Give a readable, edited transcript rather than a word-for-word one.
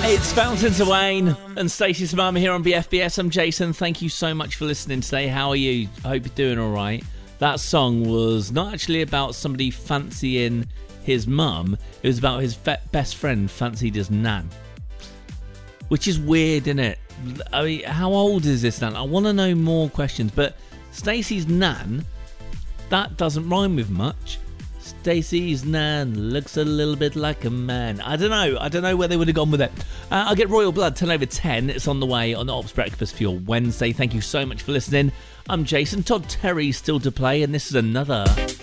It's Fountains of Wayne and Stacey's mum here on BFBS. I'm Jason. Thank you so much for listening today. How are you? I hope you're doing all right. That song was not actually about somebody fancying his mum. It was about his best friend fancied his nan. Which is weird, isn't it? I mean, how old is this nan? I want to know more questions. But Stacey's nan, that doesn't rhyme with much. Stacey's nan looks a little bit like a man. I don't know where they would have gone with it. I'll get Royal Blood 10 over 10. It's on the way on the Ops Breakfast for your Wednesday. Thank you so much for listening. I'm Jason. Todd Terry's still to play, and this is another.